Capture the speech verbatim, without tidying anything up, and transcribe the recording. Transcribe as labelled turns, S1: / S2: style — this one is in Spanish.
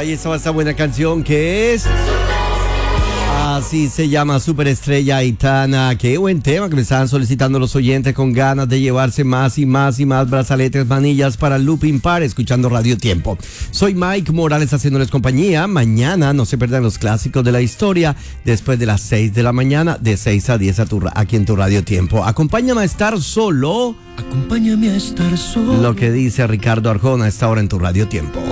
S1: Ahí estaba esta buena canción que es... Así se llama Superestrella Aitana. Qué buen tema que me estaban solicitando los oyentes con ganas de llevarse más y más y más brazaletes, manillas para Looping Par, escuchando Radio Tiempo. Soy Mike Morales haciéndoles compañía. Mañana no se pierdan los clásicos de la historia después de las seis de la mañana, de seis a diez a tu, aquí en tu Radio Tiempo. Acompáñame a estar solo.
S2: Acompáñame a estar solo.
S1: Lo que dice Ricardo Arjona a esta hora en tu Radio Tiempo.